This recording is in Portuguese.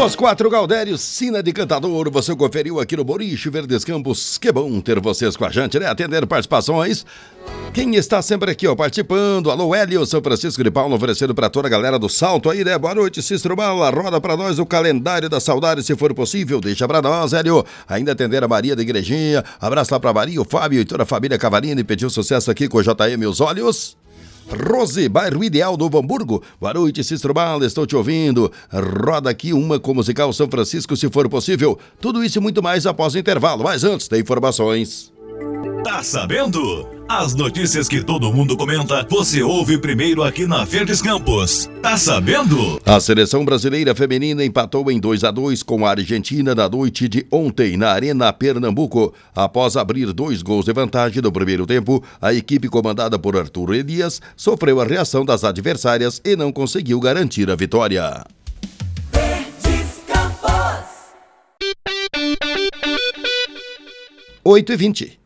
Os quatro Gaudérios, Sina de Cantador, você conferiu aqui no Boliche Verdes Campos. Que bom ter vocês com a gente, né? Atender participações. Quem está sempre aqui, ó, participando. Alô, Hélio, São Francisco de Paula, oferecendo pra toda a galera do Salto aí, né? Boa noite, Cícero Bala. Roda pra nós o calendário da saudade, se for possível. Deixa pra nós, Hélio. Ainda atender a Maria da Igrejinha. Abraço lá pra Maria, o Fábio e toda a família Cavarini. Pediu sucesso aqui com o JM Os Olhos. Rose, bairro Ideal, Novo Hamburgo. Boa noite, Cícero Bala, estou te ouvindo. Roda aqui uma com musical São Francisco, se for possível. Tudo isso e muito mais após o intervalo, mas antes tem informações. Tá sabendo? As notícias que todo mundo comenta, você ouve primeiro aqui na Verdes Campos. Tá sabendo? A seleção brasileira feminina empatou em 2-2 com a Argentina na noite de ontem na Arena Pernambuco. Após abrir 2 gols de vantagem no primeiro tempo, a equipe comandada por Arthur Elias sofreu a reação das adversárias e não conseguiu garantir a vitória. Verdes Campos. 8h20.